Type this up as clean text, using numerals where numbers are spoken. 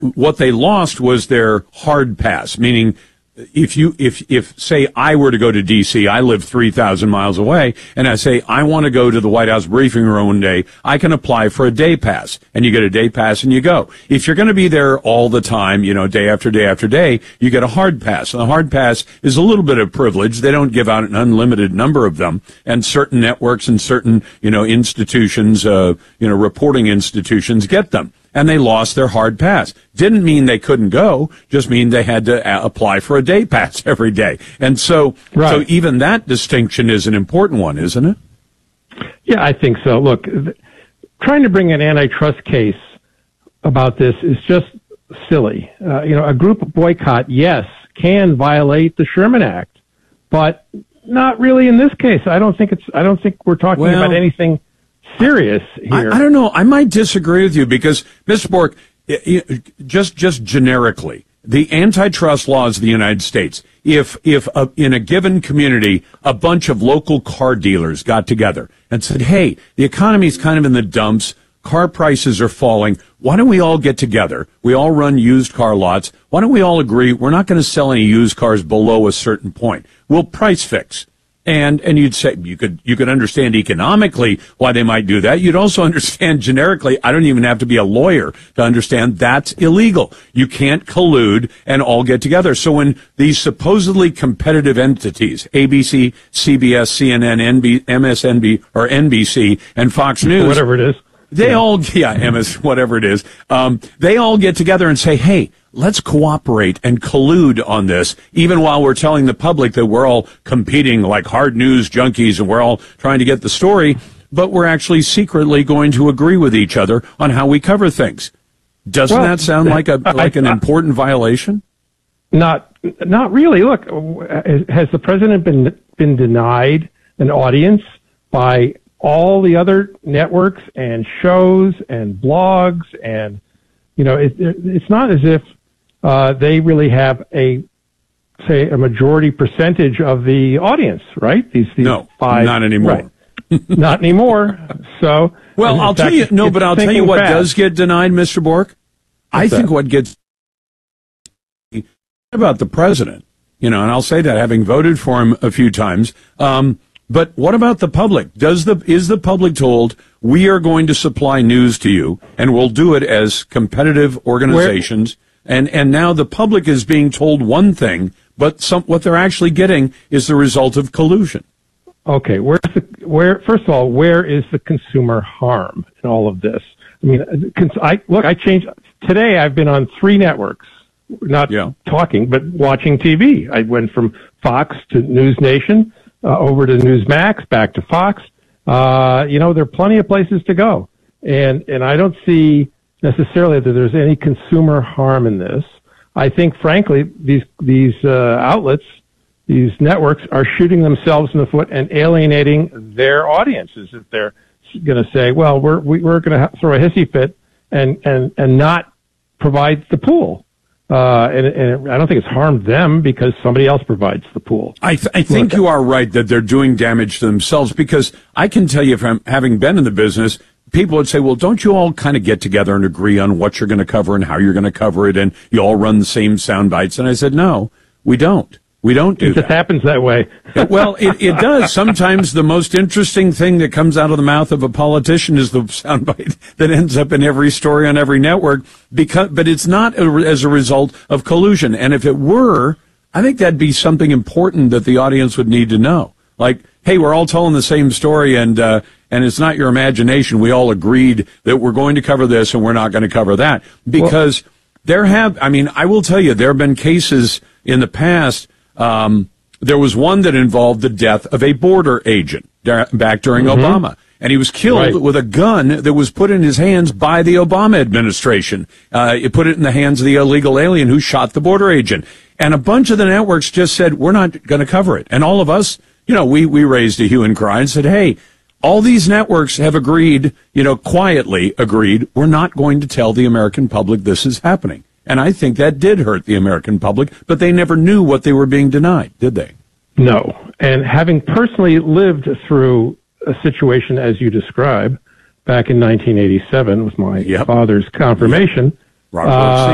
what they lost was their hard pass, meaning if say I were to go to D.C., I live 3,000 miles away, and I say I want to go to the White House briefing room one day, I can apply for a day pass, and you get a day pass and you go. If you're going to be there all the time, day after day after day, you get a hard pass. And the hard pass is a little bit of privilege. They don't give out an unlimited number of them, and certain networks and certain, institutions, reporting institutions get them. And they lost their hard pass. Didn't mean they couldn't go, just mean they had to apply for a day pass every day. And so even that distinction is an important one, isn't it? Yeah, I think so. Look, trying to bring an antitrust case about this is just silly. A group boycott, yes, can violate the Sherman Act, but not really in this case. I don't think we're talking about anything serious here. I don't know. I might disagree with you because, Mr. Bork, just generically, the antitrust laws of the United States, if in a given community, a bunch of local car dealers got together and said, hey, the economy's kind of in the dumps, car prices are falling, why don't we all get together? We all run used car lots. Why don't we all agree we're not going to sell any used cars below a certain point? We'll price fix. And you'd say you could understand economically why they might do that. You'd also understand generically. I don't even have to be a lawyer to understand that's illegal. You can't collude and all get together. So when these supposedly competitive entities, ABC, CBS, CNN, MSNBC, or NBC, and Fox News, whatever it is, they all get together and say, hey, let's cooperate and collude on this, even while we're telling the public that we're all competing like hard news junkies and we're all trying to get the story, but we're actually secretly going to agree with each other on how we cover things. Doesn't that sound like an important violation? Not really. Look, has the president been denied an audience by all the other networks and shows and blogs, and it's not as if they really have a majority percentage of the audience, right? These no, five, not anymore. Right. Not anymore. So, well, I'll tell you what does get denied, Mr. Bork. I think what gets about the president, and I'll say that having voted for him a few times. But what about the public? Is the public told we are going to supply news to you and we'll do it as competitive organizations? And now the public is being told one thing, but what they're actually getting is the result of collusion. Okay, first of all, where is the consumer harm in all of this? I mean, I changed today. I've been on 3 networks, not talking, but watching TV. I went from Fox to News Nation. Over to Newsmax, back to Fox. There are plenty of places to go. And I don't see necessarily that there's any consumer harm in this. I think, frankly, these outlets, these networks are shooting themselves in the foot and alienating their audiences if they're going to say, well, we're going to throw a hissy fit and not provide the pool. And I don't think it's harmed them because somebody else provides the pool. I think you are right that they're doing damage to themselves, because I can tell you from having been in the business, people would say, well, don't you all kind of get together and agree on what you're going to cover and how you're going to cover it, and you all run the same sound bites? And I said, no, we don't. We don't do that. It just happens that way. Well, it does. Sometimes the most interesting thing that comes out of the mouth of a politician is the soundbite that ends up in every story on every network, but it's not as a result of collusion. And if it were, I think that'd be something important that the audience would need to know. Like, hey, we're all telling the same story, and it's not your imagination. We all agreed that we're going to cover this and we're not going to cover that. Because I will tell you, there have been cases in the past. There was one that involved the death of a border agent back during Obama. And he was killed with a gun that was put in his hands by the Obama administration. It put it in the hands of the illegal alien who shot the border agent. And a bunch of the networks just said, we're not going to cover it. And all of us, we raised a hue and cry and said, hey, all these networks have agreed, quietly agreed, we're not going to tell the American public this is happening. And I think that did hurt the American public, but they never knew what they were being denied, did they? No. And having personally lived through a situation as you describe back in 1987 with my father's confirmation,